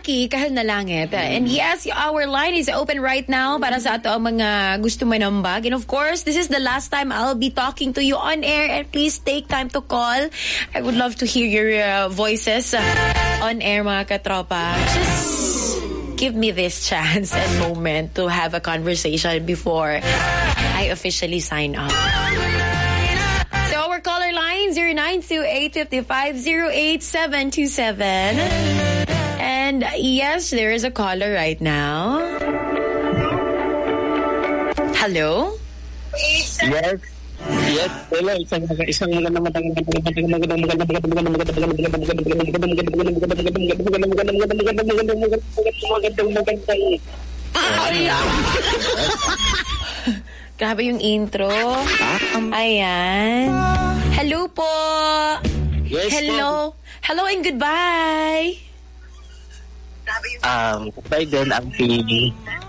Jackie, kahal na langit. And yes, our line is open right now para sa ato ang mga gusto manambag. And of course, this is the last time I'll be talking to you on air. And please take time to call. I would love to hear your voices on air, mga katropa. Just give me this chance and moment to have a conversation before I officially sign off. So our caller line 0928-5508-727. And yes, there is a caller right now. Hello? Yes. Hello. Isang magandang Grabe yung intro. Ayan. Hello po. Yes, hello. Hello and goodbye. By then, ang feeling.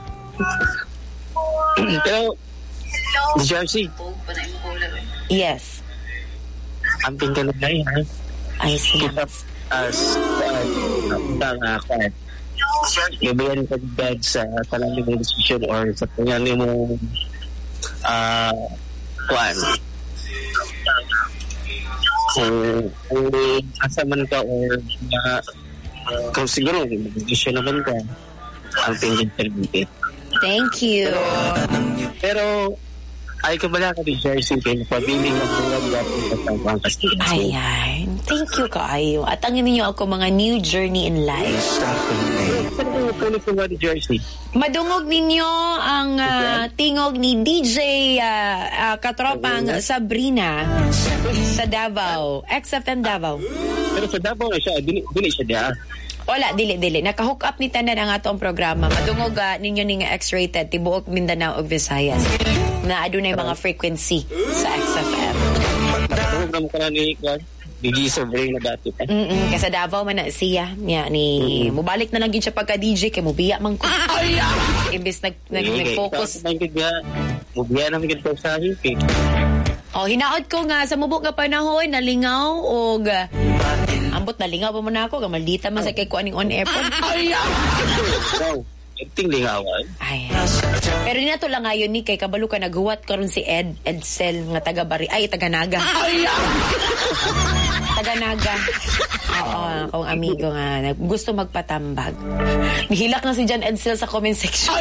Pero, Jersey. Yes. Ang tingkalan na yan, ha? I see. As gabayan ka dad sa talagang mong decision or sa pangyari mo kuan. Kung asa man ka or kung siguro decision naman ka ang tingin talaga. Thank you. Pero ay kabala ka di Jersey kayo pabiling ang buwan natin sa kasing. Ayan. Thank you kaayo. At ang ninyo ako mga new journey in life. Madungog ninyo ang tingog ni DJ katropang Sabrina sa Davao. XFM Davao. Pero sa Davao na siya, dili siya diya. Wala, dili. Naka-hook up ni Tanan ang atong programa. Madungog ninyo ning X-rated, tibuok Mindanao ug Visayas. Na adunay mga frequency sa XFM. Program ka na ni DJ Sabrina dati. Kasi Davao man na siya. Mubalik na lang yun siya pagka-DJ kay mubiya man ko. Imbis nag-focus. Mubiya naman yun po sa hipin. Hinaot ko nga sa mubok nga panahon, nalingaw o ambot nalingaw pa mo na ako, maldita man sa kay kuaning on air po. Ting lingawan. Pero di na to lang ngayon ni kay kabalo ka naghuwat karon si Edsel nga taga-Naga. Taga-Naga. Oo, akong amigo nga gusto magpatambag. Nihilak na si John Edsel sa comment section.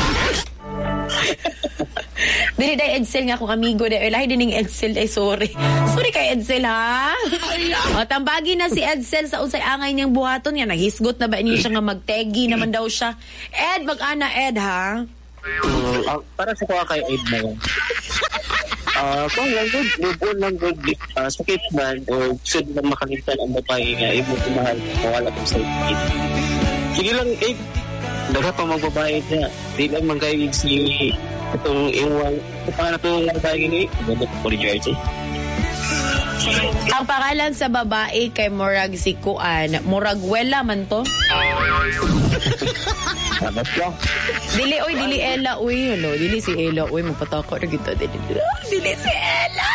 Dili day Edsel nga akong amigo day. Lahi din ng Edsel ay sorry. Sorry kay Edsel ha. Tambagi na si Edsel sa unsay angay niyang buhaton nga naghisgot na ba niya siya nga magtegi naman daw siya. Ed, mag-ana Ed ha. Para sa kuha kay Ed na yan. Kung lang good, move on lang good. Sakit man o gusto na makalimutan ang babae nga imo kumahal mawala kung sa sakit. Sige lang Ed. Daga pa magbabayad niya. Di lang magkailig si itong iwang paano itong babae ni Ganda po ni Jersey. Ang pangalan sa babae kay Morag si Kuan. Moragwela man to. Sabat lang. Dili Ella uy. Hello, dili si Ella uy. Magpatako na kita. Dili si Ella.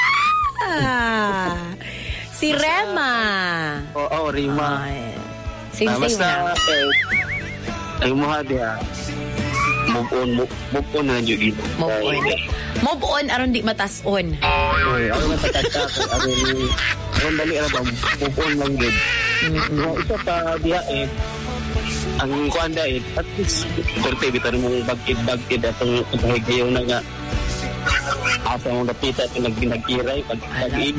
Si Rema. Oo, Rema. Sing-sing na. Ay mo ha diya. Move on na yun dito. Move on aron di matas-on. Oy, ako natatata ko aron dali ra ba move on lang yun. Isa pa diya ang kuanda at least korte bitar mo bagkid atong paghigayon na nga asa mo napita at nagkiray pag-ibig.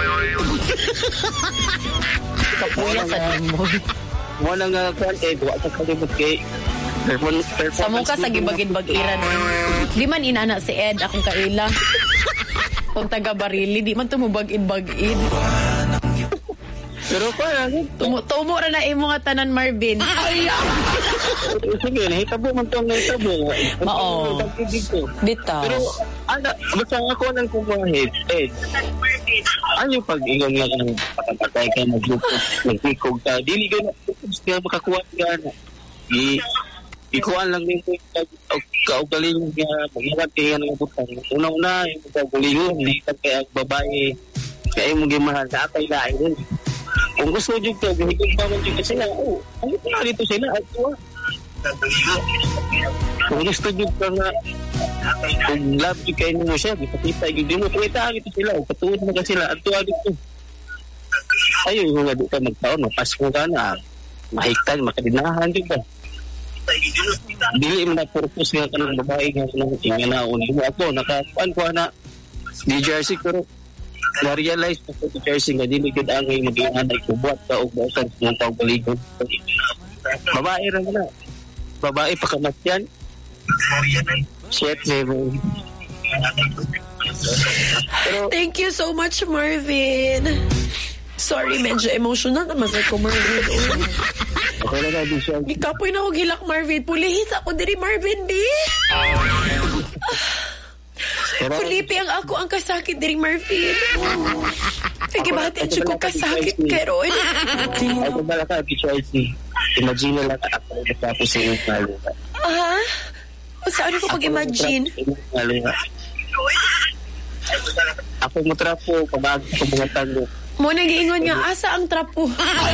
Kapuya sa mo. Wala nga kuan duwa sa kalibot kay sa muka sa gibagid-bagiran. Di man inana si Ed akong kaila. Kung taga Barili, di man tumubagid-bagid. Pero parang tumo ra na imo nga tanan Marvin. Sige, nahitabo man tong nahitabo. Mao. Bitaw. Pero basta ako nang kumahit. Ano pag-ingon nga ng patay ka naglikog ka. Dili ka na makakuha ka na. Ikuan lang din kaugaling nga mag-iwan kayo ng butang. Una-una, yung kaugaling hindi kaya babae kaya mo gimahal na atay lain din. Kung gusto nyo ka, higit pa man nyo sila, ano pa dito sila, at kung gusto nyo ka nga, kung love nyo kayo nyo siya, ipakita nyo, di mo, pakita dito sila, patuod mo ka sila, at tuwa dito. Ayun, yung nga dito magtaon, mapas mo ka na, mahigtan, makadinahan dito. Dili mo na purpose nga ka ng babae nga nga na unin mo ako, nakakuan ko na DJRC ko na-realize na sa DJRC nga dili gud angay maging anay ko buhat ka og bautan sa mga pagbaligod. Babae ra na. Babae pa kamat yan. Shit, baby. Thank you so much, Marvin. Sorry, medyo emotional naman sa ko, Marvin. Okay na na, Bishop. Ikapoy na ako gilak, Marvin. Pulihis ako diri, Marvin, B. Pulipi ang ako ang kasakit diri, Marvin. Nagibati siya ko kasakit karon. Ako ba ka, Bishop? Imagine lang ako natapos sa iyong malo. Saan ko pag-imagine? Ako mo trapo, pabag ko mga tango. Mo nag-iingon nga, asa ang trapo?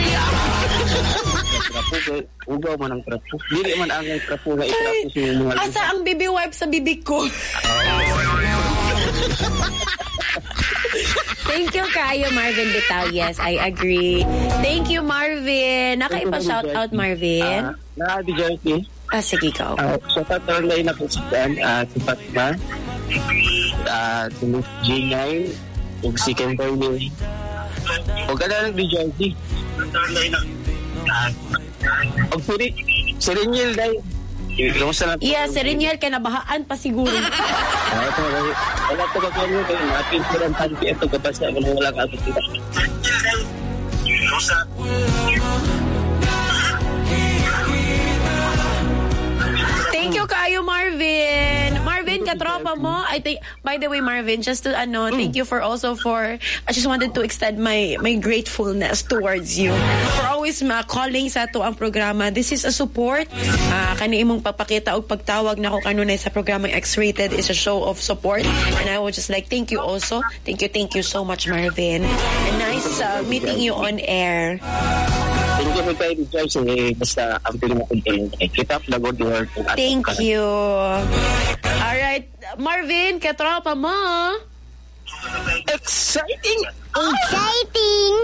Trapo, ugaw man ang trapo. Dili man ang trapo na itrapo sa mga lupa. Asa ang baby wipe sa bibig ko? Thank you kayo, Marvin Bitaw. Yes, I agree. Thank you, Marvin. Nakaipa-shout out, Marvin. Nakabijay. Sige ka. Sa tatarlay na kusikan, si Fatma, si Miss G9, ug si Kimberly. O gala ng DJRC. O si Reniel dahil. Yeah, si Reniel kanabahaan pa siguro. Wala ito kagano kayo. Natin ko lang tanti ito kapag sa wala ka ito kita. Thank you kayo, Marvin. Marvin, katropa mo. By the way, Marvin, just to thank you for I just wanted to extend my gratefulness towards you for always calling sa to ang programa. This is a support. Kani imong papakita og pagtawag nako kanunay sa programang X-Rated is a show of support. And I would just like thank you also. Thank you so much, Marvin. And nice meeting you on air. Thank you for kayo, DJ. Basta ang piling mo kung keep up the good work. Thank you. Alright, Marvin, katropa mo. Exciting! Exciting!